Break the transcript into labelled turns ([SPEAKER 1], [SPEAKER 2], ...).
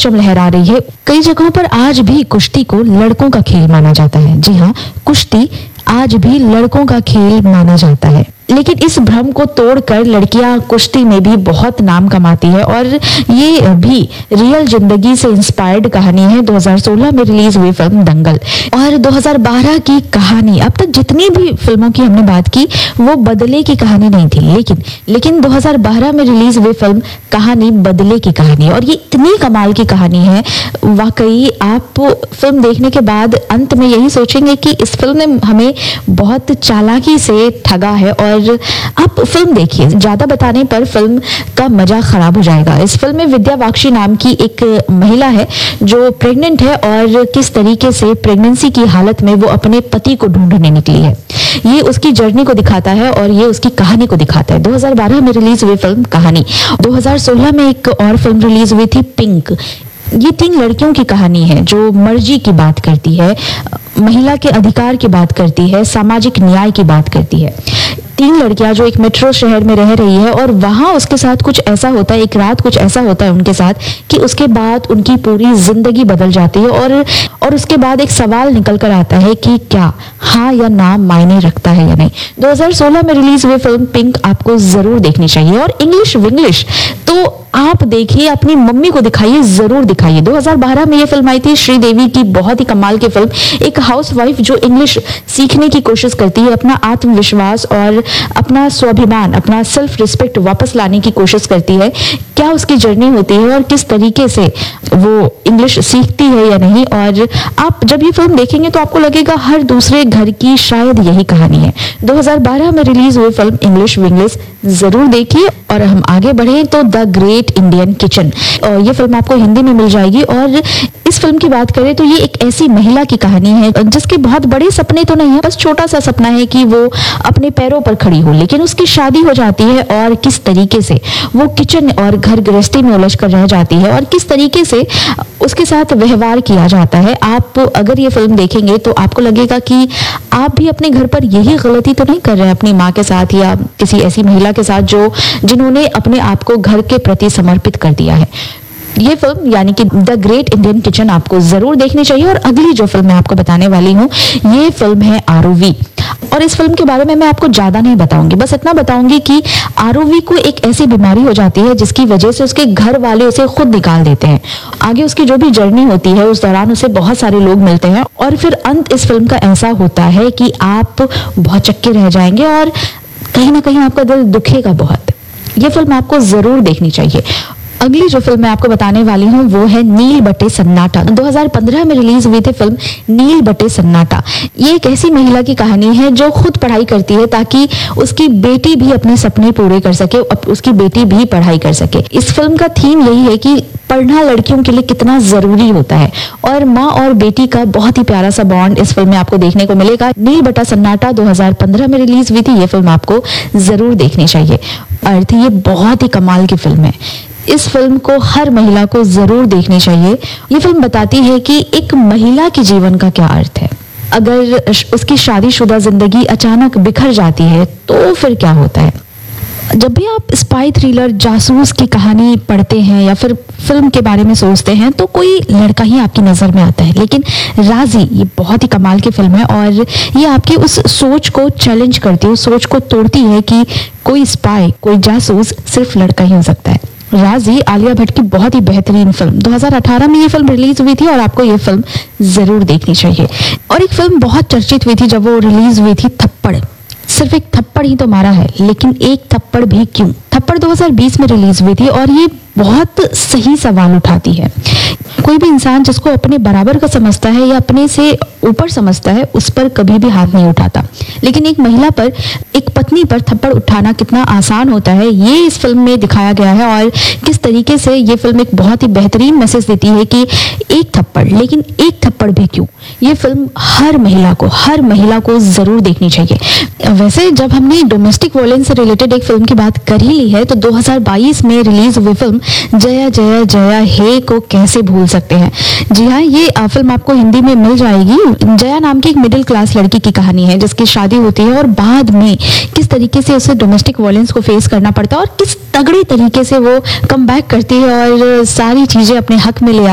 [SPEAKER 1] परचम लहरा रही है। कई जगहों पर आज भी कुश्ती को लड़कों का खेल माना जाता है। जी हाँ, कुश्ती आज भी लड़कों का खेल माना जाता है, लेकिन इस भ्रम को तोड़कर लड़कियां कुश्ती में भी बहुत नाम कमाती है और ये भी रियल जिंदगी से इंस्पायर्ड कहानी है। 2016 में रिलीज हुई फिल्म दंगल और 2012 की कहानी। अब तक जितनी भी फिल्मों की हमने बात की वो बदले की कहानी नहीं थी, लेकिन 2012 में रिलीज हुई फिल्म कहानी बदले की कहानी, और ये इतनी कमाल की कहानी है वाकई। आप फिल्म देखने के बाद अंत में यही सोचेंगे कि इस फिल्म ने हमें बहुत चालाकी से ठगा है। और आप फिल्म देखिए, ज्यादा बताने पर फिल्म का मजा खराब हो जाएगा। इस फिल्म में विद्या वाक्षी नाम की एक महिला है जो प्रेग्नेंट है और किस तरीके से प्रेगनेंसी की हालत में वो अपने पति को ढूंढने निकली है, ये उसकी जर्नी को दिखाता है और ये उसकी कहानी को दिखाता है। 2012 में रिलीज हुई फिल्म कहानी। 2016 में एक और फिल्म रिलीज हुई थी पिंक। ये 3 लड़कियों की कहानी है जो मर्जी की बात करती है, महिला के अधिकार की बात करती है, सामाजिक न्याय की बात करती है। 3 लड़कियां जो एक मेट्रो शहर में रह रही है और वहां उसके साथ कुछ ऐसा होता है, एक रात कुछ ऐसा होता है उनके साथ कि उसके बाद उनकी पूरी जिंदगी बदल जाती है। और उसके बाद एक सवाल निकल कर आता है कि क्या हाँ या ना मायने रखता है या नहीं। 2016 में रिलीज हुई फिल्म पिंक आपको जरूर देखनी चाहिए। और इंग्लिश विंग्लिश तो आप देखिए, अपनी मम्मी को दिखाइए, जरूर दिखाइए। 2012 में ये फिल्म आई थी श्रीदेवी की, बहुत ही कमाल की फिल्म। एक हाउसवाइफ जो इंग्लिश सीखने की कोशिश करती है, अपना आत्मविश्वास और अपना स्वाभिमान, अपना सेल्फ रिस्पेक्ट वापस लाने की कोशिश करती है। क्या उसकी जर्नी होती है और किस तरीके से वो इंग्लिश सीखती है या नहीं। और आप जब ये फिल्म देखेंगे तो आपको लगेगा हर दूसरे घर की शायद यही कहानी है। 2012 में रिलीज हुई फिल्म इंग्लिश विंग्लिश जरूर देखिए। और हम आगे बढ़े तो द ग्रेट इंडियन किचन, ये फिल्म आपको हिंदी में मिल जाएगी। और इस फिल्म की बात करें तो ये एक ऐसी महिला की कहानी है जिसके बहुत बड़े सपने तो नहीं है, बस छोटा सा सपना है कि वो अपने पैरों पर खड़ी हो, लेकिन उसकी शादी हो जाती है और किस तरीके से वो किचन और घर गृहस्थी में उलझ कर रह जाती है और किस तरीके से उसके साथ व्यवहार किया जाता है। आप अगर ये फिल्म देखेंगे तो आपको लगेगा कि आप भी अपने घर पर यही गलती तो नहीं कर रहे हैं अपनी माँ के साथ या किसी ऐसी महिला के साथ जिन्होंने अपने आप को घर के प्रति समर्पित कर दिया है। ये फिल्म यानी कि द ग्रेट इंडियन किचन आपको जरूर देखनी चाहिए। और अगली जो फिल्म मैं आपको बताने वाली हूँ ये फिल्म है आरओवी। और इस फिल्म के बारे में मैं आपको ज्यादा नहीं बताऊंगी, बस इतना बताऊंगी कि आरओवी को एक ऐसी बीमारी हो जाती है जिसकी वजह से उसके घर वाले उसे खुद निकाल देते हैं। आगे उसकी जो भी जर्नी होती है उस दौरान उसे बहुत सारे लोग मिलते हैं और फिर अंत इस फिल्म का ऐसा होता है कि आप बहुत चक्के रह जाएंगे और कहीं ना कहीं आपका दिल दुखेगा बहुत। ये फिल्म आपको जरूर देखनी चाहिए। अगली जो फिल्म मैं आपको बताने वाली हूँ वो है नील बटे सन्नाटा। 2015 में रिलीज हुई थी फिल्म नील बटे सन्नाटा। ये एक ऐसी महिला की कहानी है जो खुद पढ़ाई करती है ताकि उसकी बेटी भी अपने सपने पूरे कर सके, उसकी बेटी भी पढ़ाई कर सके। इस फिल्म का थीम यही है कि पढ़ना लड़कियों के लिए कितना जरूरी होता है और माँ और बेटी का बहुत ही प्यारा सा बॉन्ड इस फिल्म में आपको देखने को मिलेगा। नील बटा सन्नाटा 2015 में रिलीज हुई थी। ये फिल्म आपको जरूर देखनी चाहिए। अर्थ ये बहुत ही कमाल की फिल्म है। इस फिल्म को हर महिला को जरूर देखनी चाहिए। ये फिल्म बताती है कि एक महिला के जीवन का क्या अर्थ है। अगर उसकी शादीशुदा जिंदगी अचानक बिखर जाती है तो फिर क्या होता है। जब भी आप स्पाई थ्रिलर जासूस की कहानी पढ़ते हैं या फिर फिल्म के बारे में सोचते हैं तो कोई लड़का ही आपकी नजर में आता है, लेकिन राजी ये बहुत ही कमाल की फिल्म है और ये आपकी उस सोच को चैलेंज करती है, उस सोच को तोड़ती है कि कोई स्पाई, कोई जासूस सिर्फ लड़का ही हो सकता है। राजी आलिया भट्ट की बहुत ही बेहतरीन फिल्म। 2018 में ये फिल्म रिलीज हुई थी और आपको ये फिल्म जरूर देखनी चाहिए। और एक फिल्म बहुत चर्चित हुई थी जब वो रिलीज हुई थी, थप्पड़। सिर्फ एक थप्पड़ ही तो मारा है, लेकिन एक थप्पड़ भी क्यों। थप्पड़ 2020 में रिलीज हुई थी और ये बहुत सही सवाल उठाती है। कोई भी इंसान जिसको अपने बराबर का समझता है या अपने से ऊपर समझता है उस पर कभी भी हाथ नहीं उठाता, लेकिन एक महिला पर, एक पत्नी पर थप्पड़ उठाना कितना आसान होता है ये इस फिल्म में दिखाया गया है। और किस तरीके से ये फिल्म एक बहुत ही बेहतरीन मैसेज देती है कि एक थप्पड़, लेकिन एक थप्पड़ भी क्यों। ये फिल्म हर महिला को जरूर देखनी चाहिए। वैसे जब हमने डोमेस्टिक वायलेंस से रिलेटेड एक फिल्म की बात कर ही ली है तो 2022 में रिलीज हुई फिल्म जया जया जया हे को कैसे भूल सकते हैं। जी हाँ, ये फिल्म आपको हिंदी में मिल जाएगी। जया नाम की एक मिडिल क्लास लड़की की कहानी है जिसकी शादी होती है और बाद में किस तरीके से उसे डोमेस्टिक वायलेंस को फेस करना पड़ता है और किस तगड़े तरीके से वो कम बैक करती है और सारी चीजें अपने हक में ले